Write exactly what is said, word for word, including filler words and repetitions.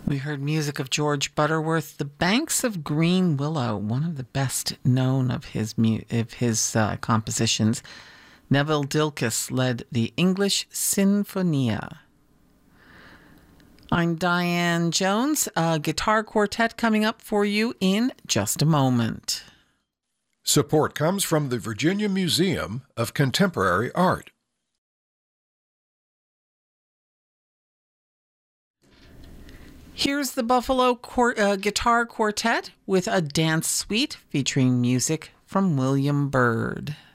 We heard music of George Butterworth, "The Banks of Green Willow," one of the best known of his mu- of his uh, compositions. Neville Dilkes led the English Sinfonia. I'm Diane Jones. A guitar quartet coming up for you in just a moment. Support comes from the Virginia Museum of Contemporary Art. Here's the Buffalo Quart- uh, Guitar Quartet with a dance suite featuring music from William Byrd.